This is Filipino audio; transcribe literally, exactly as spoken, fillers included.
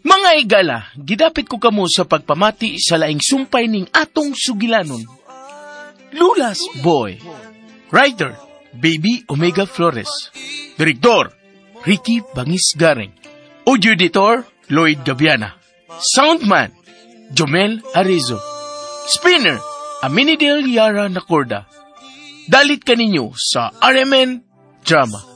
Mga igala, gidapit ko kamo sa pagpamati sa laing sumpay ning atong sugilanon. Lulas Boy. Writer, Baby Omega Flores. Direktor, Ricky Bangis Garing. Audio editor, Lloyd Gaviana. Soundman, Jomel Arizo. Spinner, Aminidel Yara Nacorda. Dalit kaninyo sa R M N Drama.